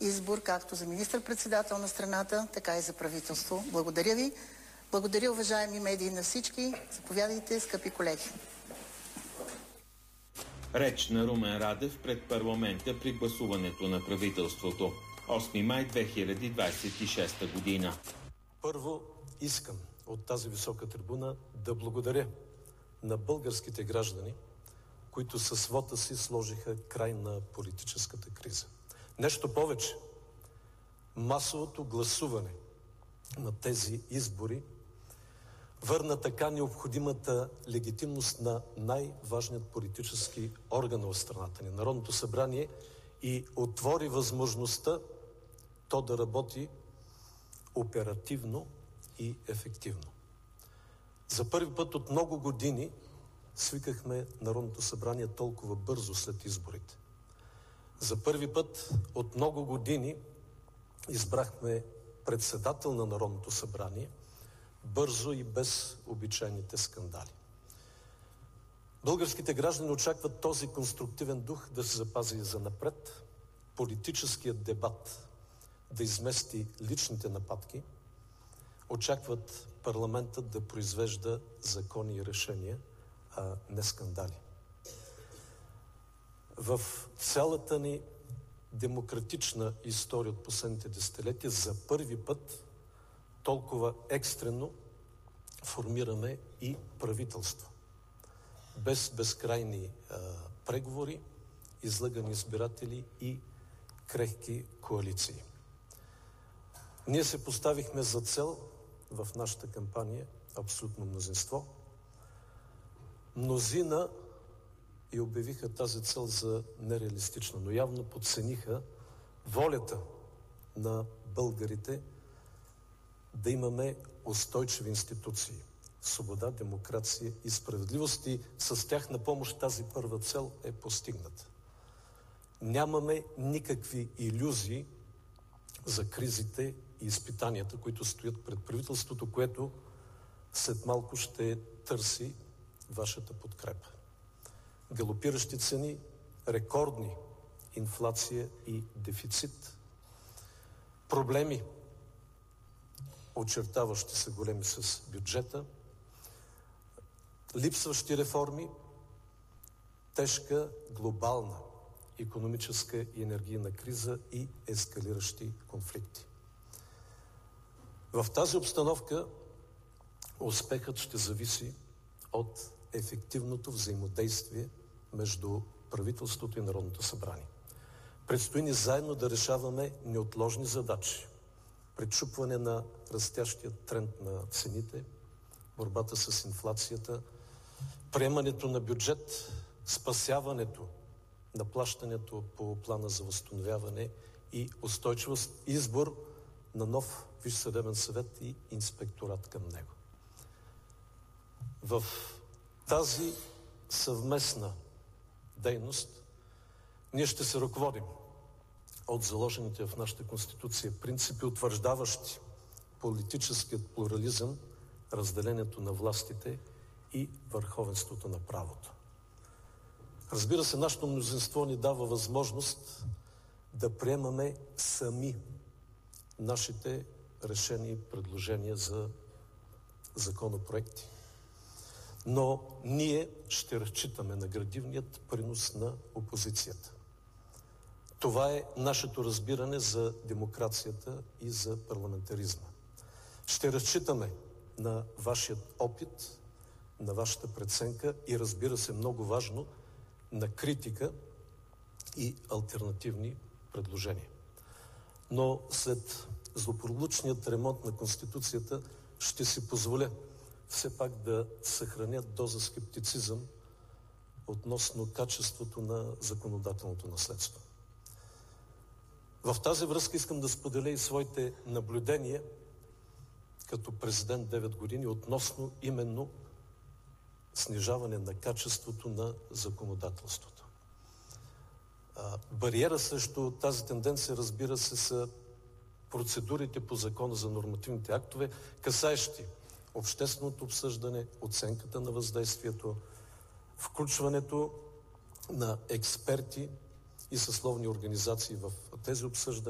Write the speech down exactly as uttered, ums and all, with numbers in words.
избор както за министър-председател на страната, така и за правителство. Благодаря ви. Благодаря, уважаеми медии, на всички. Заповядайте, скъпи колеги. Реч на Румен Радев пред парламента при гласуването на правителството. осми май две хиляди двадесет и шеста година. Първо искам от тази висока трибуна да благодаря на българските граждани, които със вота си сложиха край на политическата криза. Нещо повече, масовото гласуване на тези избори върна така необходимата легитимност на най-важният политически орган в страната ни, Народното събрание, и отвори възможността то да работи оперативно и ефективно. За първи път от много години свикахме Народното събрание толкова бързо след изборите. За първи път от много години избрахме председател на Народното събрание бързо и без обичайните скандали. Българските граждани очакват този конструктивен дух да се запази и занапред, политическият дебат да измести личните нападки, очакват парламентът да произвежда закони и решения, а не скандали. В цялата ни демократична история от последните десетилетия за първи път толкова екстрено формираме и правителство. Без безкрайни а, преговори, излъгани избиратели и крехки коалиции. Ние се поставихме за цел в нашата кампания абсолютно мнозинство. Мнозина и обявиха тази цел за нереалистична, но явно подцениха волята на българите да имаме устойчиви институции, свобода, демокрация и справедливост, и с тях на помощ тази първа цел е постигната. Нямаме никакви илюзии за кризите и изпитанията, които стоят пред правителството, което след малко ще търси вашата подкрепа. Галопиращи цени, рекордни инфлация и дефицит, проблеми, очертаващи се големи с бюджета, липсващи реформи, тежка глобална икономическа и енергийна криза и ескалиращи конфликти. В тази обстановка успехът ще зависи от ефективното взаимодействие между правителството и Народното събрание. Предстои ни заедно да решаваме неотложни задачи. Пречупване на растящия тренд на цените, борбата с инфлацията, приемането на бюджет, спасяването на плащането по плана за възстановяване и устойчивост, избор на нов Висш съдебен съвет и инспекторат към него. В тази съвместна дейност ние ще се ръководим от заложените в нашата Конституция принципи, утвърждаващи политическият плурализъм, разделението на властите и върховенството на правото. Разбира се, нашето мнозинство ни дава възможност да приемаме сами нашите решения и предложения за законопроекти. Но ние ще разчитаме на градивният принос на опозицията. Това е нашето разбиране за демокрацията и за парламентаризма. Ще разчитаме на вашият опит, на вашата преценка и, разбира се, много важно, на критика и алтернативни предложения. Но след злополучният ремонт на Конституцията ще си позволя все пак да съхраня доза скептицизъм относно качеството на законодателното наследство. В тази връзка искам да споделя и своите наблюдения като президент девет години относно именно снижаване на качеството на законодателството. Бариера срещу тази тенденция, разбира се, са процедурите по Закона за нормативните актове, касаещи общественото обсъждане, оценката на въздействието, включването на експерти и съсловни организации в тези обсъждания.